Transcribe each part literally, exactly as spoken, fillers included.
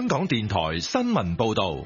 港電台新聞報道。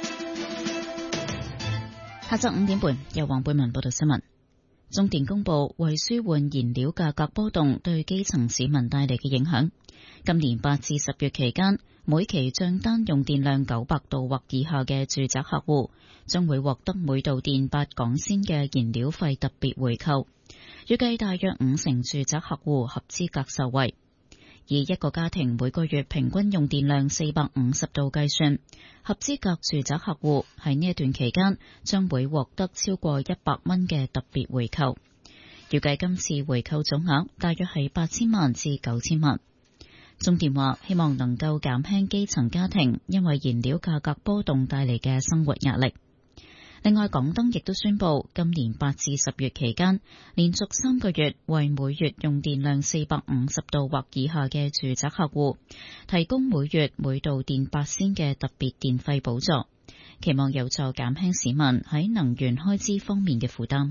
下晝五點半，由黃貝文報道新聞。中電公布為舒緩燃料價格波動對基層市民帶嚟嘅影響，今年八至十月期間，每期賬單用電量九百度或以下嘅住宅客戶將會獲得每度電八港仙嘅燃料費特別回扣，預計大約五成住宅客戶合資格受惠。以一個家庭每個月平均用電量四百五十度計算，合資格住宅客戶喺呢一段期間將會獲得超過一百蚊嘅特別回扣。預計今次回扣總額大約係八千萬至九千萬。中電話希望能夠減輕基層家庭因為燃料價格波動帶嚟嘅生活壓力。另外，港燈亦都宣布，今年八至十月期間，連續三個月為每月用電量四百五十度或以下嘅住宅客戶提供每月每度電八仙嘅特別電費補助，期望有助減輕市民喺能源開支方面嘅負擔。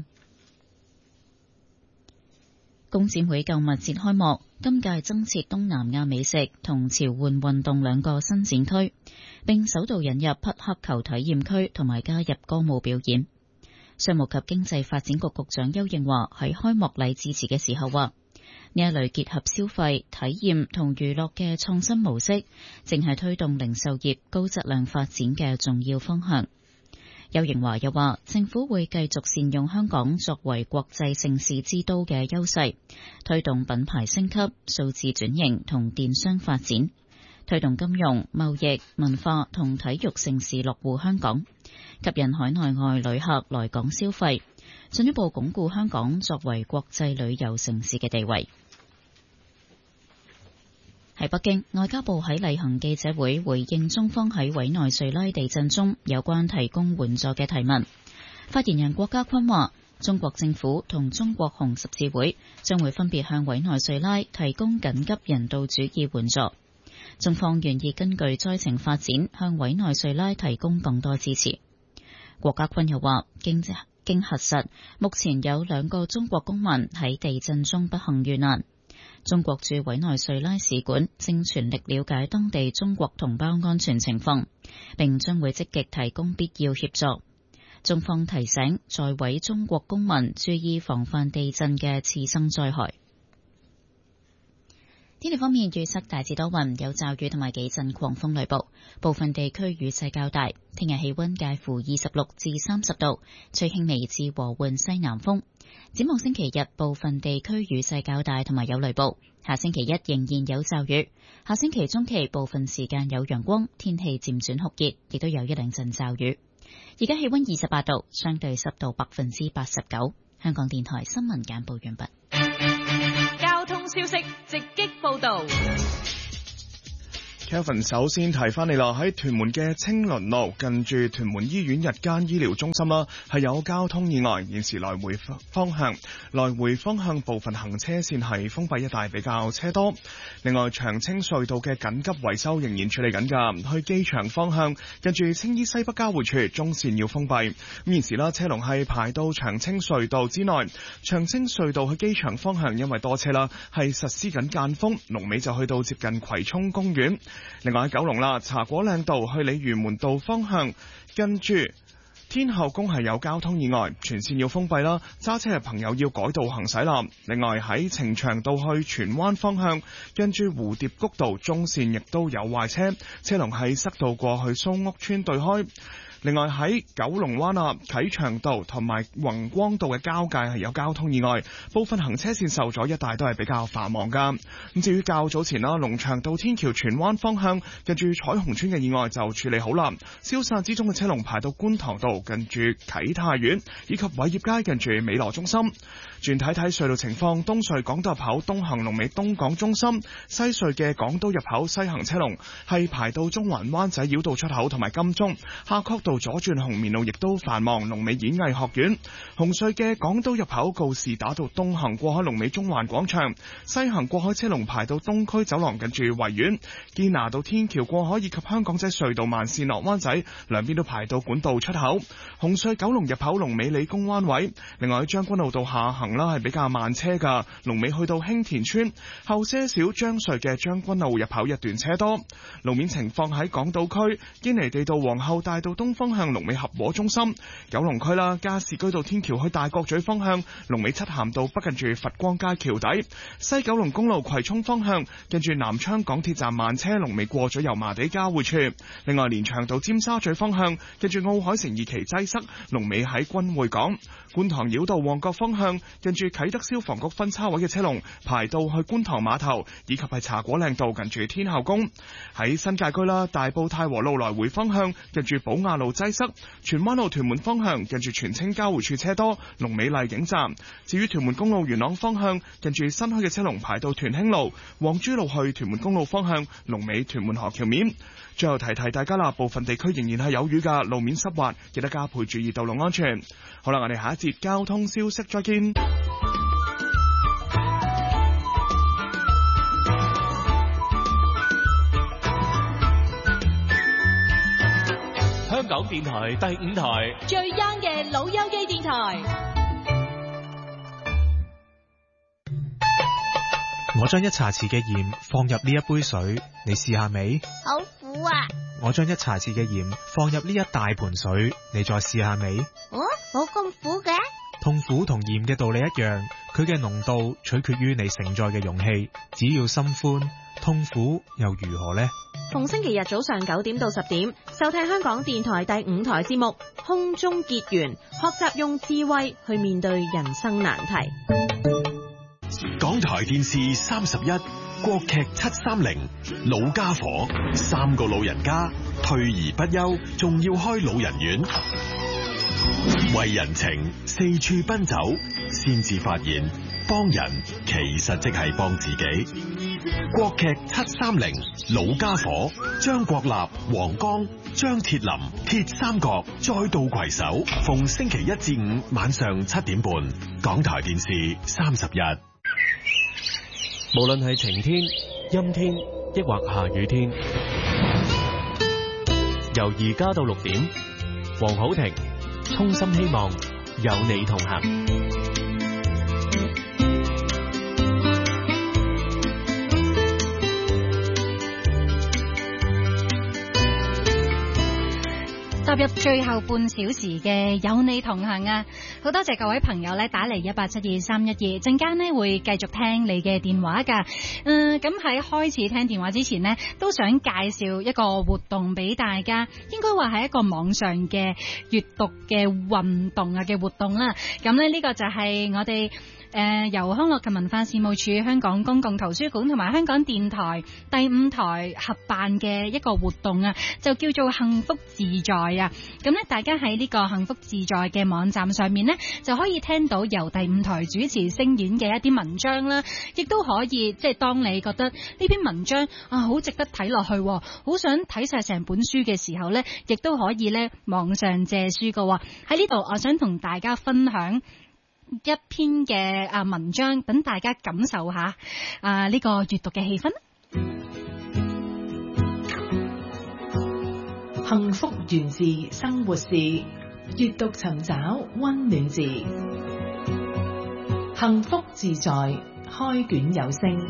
工展會購物節開幕，今屆增設東南亞美食同潮玩運動兩個新展區，並首度引入匹克球體驗區同埋加入歌舞表演。商務及經濟發展局局長邱應華喺開幕禮致辭嘅時候話，呢一類結合消費、體驗同娛樂嘅創新模式，正係推動零售業高質量發展嘅重要方向。邱應華又話，政府會繼續善用香港作為國際盛事之都嘅優勢，推動品牌升級、數字轉型同電商發展，推動金融、貿易、文化同體育盛事落戶香港，吸引海內外旅客來港消費，進一步鞏固香港作為國際旅遊城市嘅地位。喺北京，外交部喺例行記者會回應中方喺委內瑞拉地震中有關提供援助嘅提問。發言人郭家坤話，中國政府同中國紅十字會將會分別向委內瑞拉提供緊急人道主義援助，中方願意根據災情發展向委內瑞拉提供更多支持。郭家坤又話，經經核實，目前有兩個中國公民喺地震中不幸遇難。中國駐委內瑞拉使館正全力了解當地中國同胞安全情況，並將會積極提供必要協助。中方提醒在委中國公民注意防範地震嘅次生災害。天氣方面，預測大致多雲，有驟雨同埋幾陣狂風雷暴，部分地區雨勢較大。聽日氣溫介乎二十六至三十度，吹輕微至和緩西南風。展望星期日，部分地區雨勢較大同埋有雷暴。下星期一仍然有驟雨，下星期中期部分時間有陽光，天氣漸轉酷熱，亦都有一兩陣驟雨。而家氣溫二十八度，相對濕度百分之八十九。香港電台新聞簡報完畢。 交通消息直擊報道。 Kevin 首先提翻你啦，喺屯門嘅青麟路近住屯門醫院日間醫療中心啦，係有交通意外，現時來回方向來回方向部分行車線係封閉，一帶比較車多。另外，長青隧道嘅緊急維修仍然處理緊㗎，去機場方向近住青衣西北交匯處中線要封閉。咁現時啦，車龍係排到長青隧道之內，長青隧道去機場方向因為多車啦，係實施緊間封，龍尾就去到接近葵涌公園。另外喺九龍啦，茶果嶺道去鯉魚門道方向，跟住天后宮係有交通意外，全線要封閉啦，揸車嘅朋友要改道行駛啦。另外喺呈祥道去荃灣方向，跟住蝴蝶谷道中線亦都有壞車，車龍係塞到過去蘇屋村對開。另外喺九龍灣啊，啟祥道同埋宏光道嘅交界係有交通意外，部分行車線受阻，一帶都係比較繁忙噶。咁至於較早前啦，龍翔道天橋荃灣方向近住彩虹村嘅意外就處理好啦，消散之中嘅車龍排到觀塘道近住啟泰苑，以及偉業街近住美羅中心。轉睇睇隧道情況，東隧港島入口東行龍尾東港中心，西隧嘅港島入口西行車龍係排到中環灣仔繞道出口同埋金鐘，夏慤道路左轉紅棉路亦都繁忙，龍尾演藝學院。紅隧嘅港島入口告士打道東行過海龍尾中環廣場，西行過海車龍排到東區走廊近住維園。堅拿道天橋過海以及香港仔隧道慢線落灣仔兩邊都排到管道出口。紅隧九龍入口龍尾理工灣位。另外喺將軍澳道下行啦係比較慢車㗎，龍尾去到興田村後些少將隧嘅將軍澳入口一段車多。路面情況喺港島區堅尼地道皇后大道東方向龍尾合和中心，九龍區啦加士居道天橋去大角咀方向龍尾漆咸道北近住佛光街橋底，西九龍公路葵涌方向近住南昌港鐵站慢車龍尾過咗油麻地交匯處。另外連翔道尖沙咀方向近住奧海城二期擠塞龍尾喺君匯港，觀塘繞道旺角方向近住啟德消防局分叉位嘅車龍排到去觀塘碼頭，以及係茶果嶺道近住天后宮。喺新界區啦，大埔太和路來回方向近住寶雅路擠塞，荃灣路屯門方向近住荃青交匯處車多，龍尾麗景站。至於屯門公路元朗方向近住新墟嘅車龍排到屯興路，黃珠路去屯門公路方向龍尾屯門河橋面。最後提提大家啦，部分地區仍然係有雨㗎，路面濕滑，記得加倍注意道路安全。好啦，我哋下一節交通消息再見。 香港電台第五台最 young 嘅老友記電台。 我將一茶匙嘅鹽放入呢一杯水，你試下未？ 好苦啊！ 我將一茶匙嘅鹽放入呢一大盆水，你再試下未？ 哦，冇咁苦嘅。 痛苦同鹽嘅道理一樣，佢嘅濃度取決於你承載嘅容器。只要心寬，痛苦又如何呢？ 逢星期日早上九點到十點，收聽香港電台第五台節目《空中結緣》，學習用智慧去面對人生難題。 港台電視三十一，國劇七三零，老家伙，三個老人家退而不休，仲要開老人院，為人情四處奔走，先至發現幫人其實即係幫自己。國劇七三零，老家伙，張國立、黃剛、張鐵林，鐵三角再度攜手，逢星期一至五晚上七點半，港台電視三十一。 無論係晴天、陰天，抑或下雨天，由而家到六點，黃好庭衷心希望有你同行。 踏入最後半小時嘅有你同行啊！好多謝各位朋友咧打嚟一八七二三一二，陣間咧會繼續聽你嘅電話噶。嗯，咁喺開始聽電話之前呢，都想介紹一個活動俾大家，應該話係一個網上嘅閱讀嘅運動啊嘅活動啦。咁咧呢個就係我哋。誒、呃，由康樂及文化事務署、香港公共圖書館同埋香港電台第五台合辦嘅一個活動啊，就叫做幸福自在啊。咁咧，大家喺呢個幸福自在嘅網站上面呢，就可以聽到由第五台主持聲演嘅一啲文章啦，亦都可以即係當你覺得呢篇文章啊好值得睇落去，好想睇晒成本書嘅時候呢，亦都可以呢網上借書噶。喺呢度，我想同大家分享一篇嘅啊文章，等大家感受下啊呢個閱讀嘅氣氛。 幸福源自生活事，閱讀尋找溫暖字，幸福自在開卷有聲。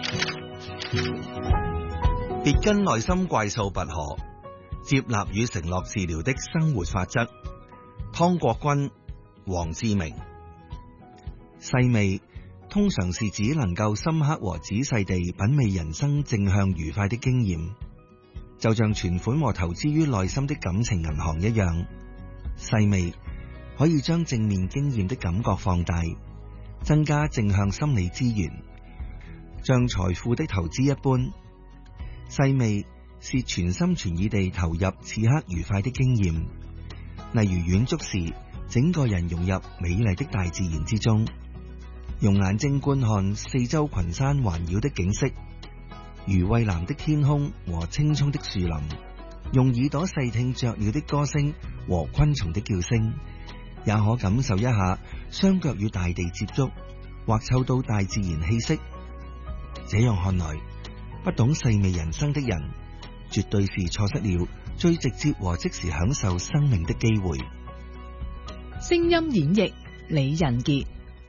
別跟內心怪獸拔河，接納與承諾治療的生活法則。湯國軍、黃志明。細味通常是指能夠深刻和仔細地品味人生正向愉快的經驗，就像存款和投資於內心的感情銀行一樣。細味可以將正面經驗的感覺放大，增加正向心理資源，像財富的投資一般。細味是全心全意地投入此刻愉快的經驗，例如遠足時整個人融入美麗的大自然之中，用眼睛觀看四周群山環繞的景色，如蔚藍的天空和青蔥的樹林， 用耳朵細聽雀鳥的歌聲和昆蟲的叫聲，也可感受一下雙腳與大地接觸，或嗅到大自然氣息。這樣看來，不懂細味人生的人，絕對是錯失了最直接和即時享受生命的機會。 聲音演繹李仁傑。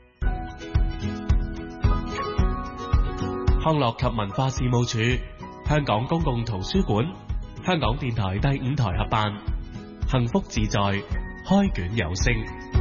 康樂及文化事務署、香港公共圖書館、香港電台第五台合辦，幸福自在，開卷有聲。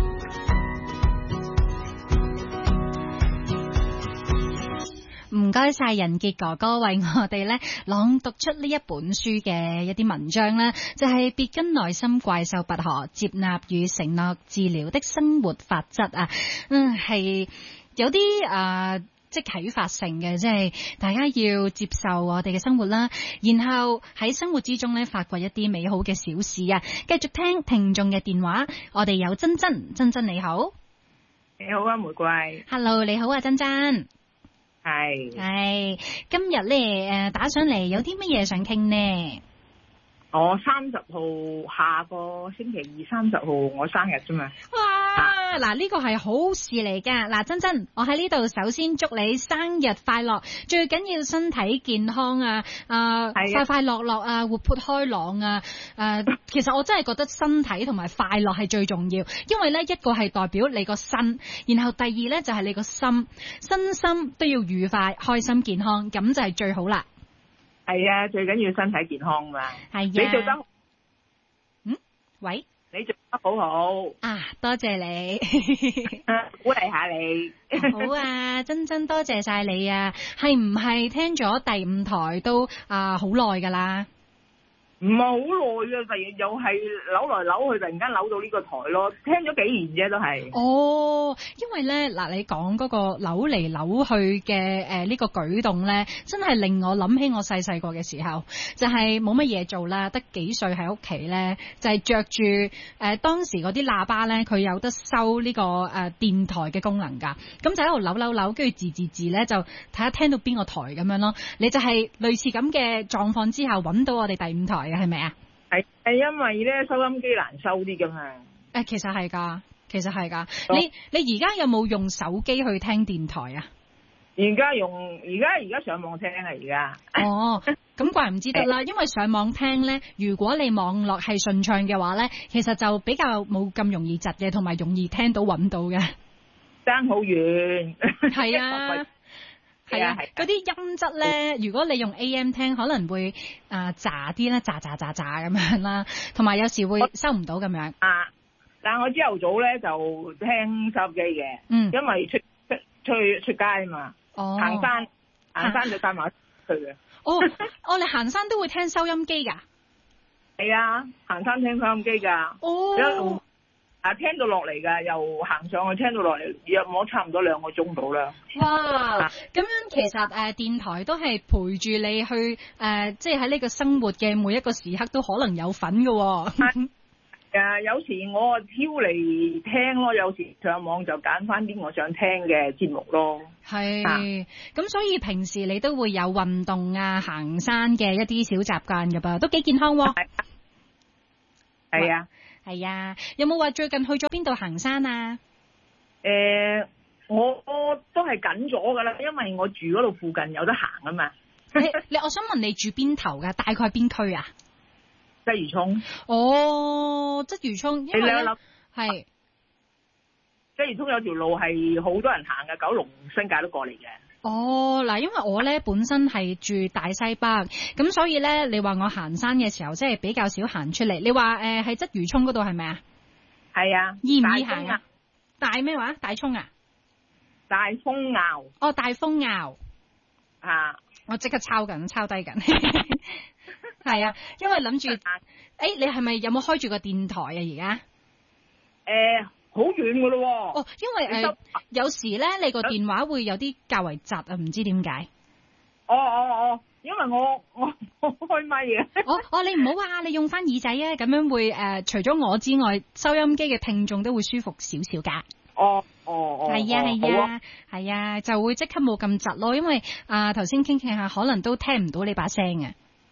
唔該晒仁傑哥哥為我哋咧朗讀出呢一本書嘅一啲文章啦，就係、是、別跟內心怪獸拔河，接納與承諾治療的生活法則啊。嗯，係有啲啊、呃，即係啟發性嘅，即係大家要接受我哋嘅生活啦，然後喺生活之中咧發掘一啲美好嘅小事啊。繼續聽聽眾嘅電話，我哋有珍珍，珍珍你好。 你好啊，玫瑰。 Hello， 你好啊，珍珍。 係係，今日咧誒打上嚟有啲乜嘢想傾呢？ 我三十號下個星期二三十號我生日啫嘛。 哇！嗱、啊，呢個係好事嚟噶。嗱，珍珍，我喺呢度首先祝你生日快樂，最緊要身體健康啊！啊，快快樂樂啊，活潑開朗啊！誒、啊，其實我真係覺得身體同埋快樂係最重要，因為咧一個係代表你個身，然後第二咧就係你個心，身心都要愉快、開心、健康，咁就係最好啦。 係啊，最緊要身體健康嘛。係啊，你做得好。 嗯，喂， 你做得好好啊，多謝你， 鼓勵下你。 好啊，真真多謝晒你啊！係唔係聽咗第五台都啊好耐噶啦？ 唔係好耐啊，突然又係扭來扭去，突然間扭到呢個台咯。聽咗幾年啫，都係。哦， 因為咧嗱，你講嗰個扭嚟扭去嘅誒呢個舉動咧，真係令我諗起我細細個嘅時候，就係冇乜嘢做啦，得幾歲喺屋企咧，就係着住誒當時嗰啲喇叭咧，佢有得收呢個誒電台嘅功能㗎，咁就喺度扭扭扭，跟住字字字咧就睇下聽到邊個台咁樣咯。你就係類似咁嘅狀況之下揾到我哋第五台。係咪啊？係係因為咧收音機難收啲噶嘛。 誒，其實係噶，其實係噶。你你而家有冇用手機去聽電台啊？ 而家用，而家而家上網聽啊！而家。哦， 咁怪唔知得啦，因為上網聽咧，如果你網絡係順暢嘅話咧，其實就比較冇咁容易窒嘅，同埋容易聽到揾到嘅。 爭好遠。 係啊。係啊，嗰啲音質咧，如果你用 A M 聽，可能會啊渣啲啦，渣渣渣渣咁樣啦，同埋有時會收唔到咁樣。啊， 但係我朝頭早咧就聽收音機嘅，嗯，因為出出出去出街啊嘛，哦，行山行山就帶埋去嘅。 哦，哦，你行山都會聽收音機噶？ 係啊，行山聽收音機噶。哦。啊，聽到落嚟噶，又行上去聽到落嚟，約我差唔多兩個鐘到啦。 哇！咁樣其實誒、呃，電台都係陪住你去誒、呃，即係喺呢個生活嘅每一個時刻都可能有份噶、哦。誒、 啊，有時我挑嚟聽咯，有時上網就揀翻啲我想聽嘅節目咯。係， 咁、啊、所以平時你都會有運動啊、行山嘅一啲小習慣噶噃，都幾健康、哦。 係啊。 係啊，有冇話最近去咗邊度行山啊？ 誒、呃，我我都係緊咗噶啦，因為我住嗰度附近有得行啊嘛。 你你，我想問你住邊頭噶？大概邊區啊？ 鰂魚涌。 哦，鰂魚涌，因為咧係鰂魚涌有條路係好多人行嘅，九龍新界都過嚟嘅。 哦，嗱，因為我咧本身係住大西北，咁所以咧，你話我行山嘅時候，即係比較少行出嚟。你話誒喺鰂魚涌嗰度係咪啊？ 係啊。 易唔易行啊？大咩話？大涌啊？ 大風坳。 哦，大風坳。 啊！ 我即刻抄緊，抄低緊。係啊，因為諗住，誒、欸，你係咪有冇開住個電台啊？而家？誒、 欸。好遠噶咯， 哦，因為誒、呃、有時咧，你個電話會有啲較為窒啊，唔知點解。 哦哦哦，因為我我我開咪嘅。 哦哦，你唔好啊，你用翻耳仔啊，咁樣會誒、呃，除咗我之外，收音機嘅聽眾都會舒服少少噶。 哦哦哦， 係啊係啊係啊，啊，就會即刻冇咁窒咯，因為啊頭先傾傾下，可能都聽唔到你把聲啊。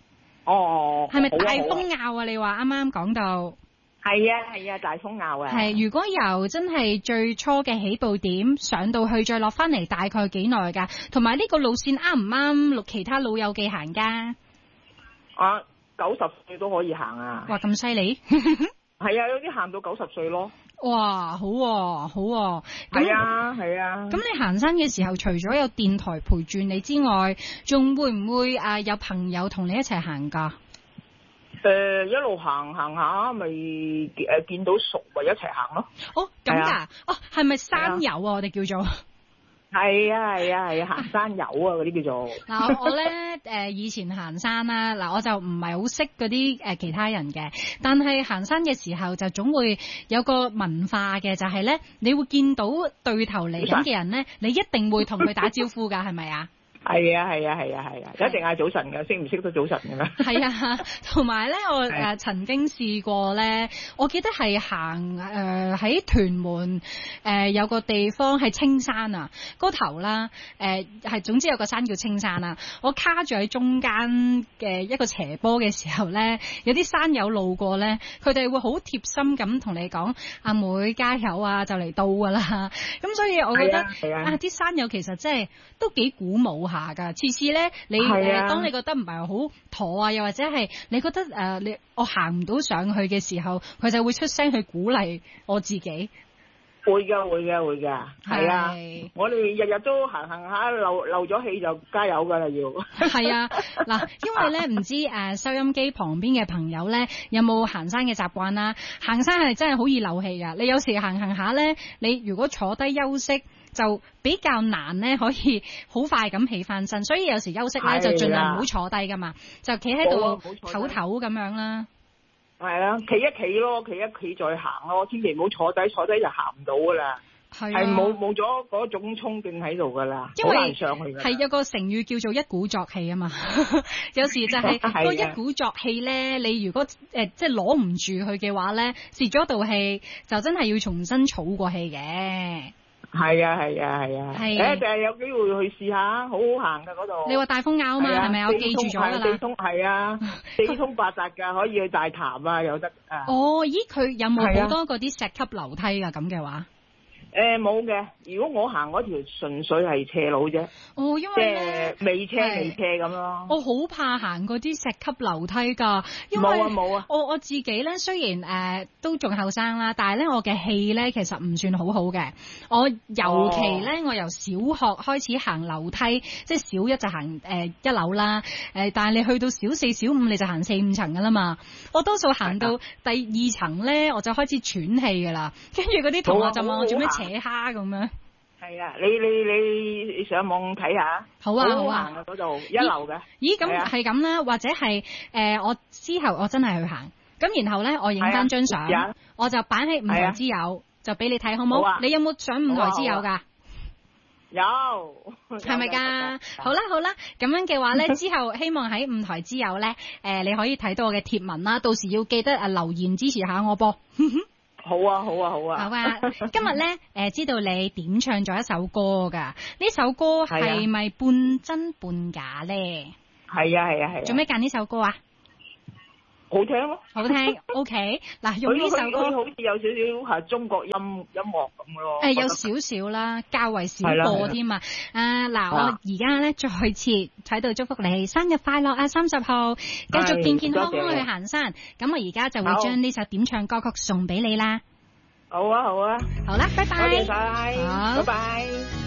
哦， 係咪大好啊好啊風坳啊？你話啱啱講到。 係啊係啊，大風坳啊！ 係，如果由真係最初嘅起步點上到去，再落翻嚟，大概幾耐㗎？同埋呢個路線啱唔啱其他老友記行㗎？ 啊，九十歲都可以行啊！ 哇，咁犀利！ 係啊，有啲行到九十歲咯。 哇，好喎、啊，好喎、啊！ 係啊，係啊。 咁你行山嘅時候，除咗有電台陪住你之外，仲會唔會啊有朋友同你一齊行㗎？ 誒、呃，一路行行下，咪誒見到熟，咪一齊行咯。 哦，咁噶、啊？哦，係咪山友啊？ 啊我哋叫做。 係啊係啊係啊，行山友啊嗰啲叫做。 嗱我咧誒以前行山啦，嗱我就唔係好識嗰啲誒其他人嘅，但係行山嘅時候就總會有個文化嘅，就係、是、咧你會見到對頭嚟緊嘅人咧，你一定會同佢打招呼㗎，係咪啊？ 係啊係啊係啊係啊，一定嗌早晨㗎，識唔識得早晨㗎啦？ 係啊，同埋咧，我誒、呃、曾經試過咧，我記得係行誒喺、呃、屯門誒、呃、有個地方係青山啊，嗰頭啦，誒、呃、係總之有個山叫青山啊，我卡住喺中間嘅一個斜坡嘅時候咧，有啲山友路過咧，佢哋會好貼心咁同你講：阿妹加油啊，就嚟到㗎啦！咁所以我覺得啊，啲、啊、山友其實真係都幾鼓舞下噶，次次咧你誒、啊，當你覺得唔係好妥啊，又或者係你覺得誒、呃，你我行唔到上去嘅時候，佢就會出聲去鼓勵我自己。 會噶會噶會噶，係啊！我哋日日都行行下漏漏咗氣就加油噶啦要。 係啊，嗱，因為咧唔知誒、呃、收音機旁邊嘅朋友咧有冇行山嘅習慣啦？行山係真係好易漏氣噶，你有時行行下咧，你如果坐低休息，就比較難咧，可以好快咁起翻身，所以有時休息咧就盡量唔好坐低噶嘛，就企喺度唞唞咁樣啦。 係啊，企一企咯，企一企再行咯，千祈唔好坐低，坐低就行唔到噶啦。係冇冇咗嗰種衝勁喺度噶啦，好難上去㗎。 係有個成語叫做一鼓作氣啊嘛，有時就係嗰一鼓作氣咧，你如果誒、呃、即係攞唔住佢嘅話咧，蝕咗道氣，就真係要重新儲過氣嘅。 係啊係啊係啊，誒就係有機會去試下，好好行㗎嗰度。你話大風坳嘛，係咪？我記住咗㗎啦。 四通係啊，四通八達㗎，可以去大潭啊，有得啊。 哦，咦，佢有冇好多嗰啲石級樓梯㗎？咁嘅話？ 誒冇嘅，如果我行嗰條純粹係斜路啫。 哦，因為咧即係未斜未斜咁咯。 我好怕行嗰啲石級樓梯㗎，因為冇啊冇啊。 我我自己咧雖然誒、呃、都仲後生啦，但係咧我嘅氣咧其實唔算好好嘅。我尤其咧、哦、我由小學開始行樓梯，即係小一就行誒、呃、一樓啦。誒、呃，但係你去到小四、小五你就行四五層㗎啦嘛。我多數行到第二層咧，我就開始喘氣㗎啦。跟住嗰啲同學就問我做咩扯蝦咁樣。 係啊，你你你上網睇下。 好啊好啊， 嗰度一流嘅。咦， 咁係咁啦，或者係誒、呃、我之後我真係去行，咁然後咧我影翻張相，我就擺喺五台之友，就俾你睇好唔好？好啊、你有冇上五台之友噶？ 有， 係咪噶？好啦好啦，咁樣嘅話咧，之後希望喺五台之友咧，誒、呃、你可以睇到我嘅貼文啦，到時要記得啊留言支持下我噃。 好啊好啊好啊！ 好啊！今日咧，誒、呃，知道你點唱咗一首歌噶？呢首歌係咪半真半假咧？ 係啊係啊係啊！ 做咩揀呢首歌啊？ 好聽咯， 好聽。OK， 嗱，用呢首歌好似有少少係中國音音樂咁咯。誒、 呃，有少少啦，較為少播添啊！啊，嗱，我而家咧再次喺度祝福你生日快樂啊！三十號繼續健健康康去行山。咁我而家就會將呢首點唱歌曲送俾你啦。 好啊好啊， 好啦，拜拜。 多謝晒，拜拜。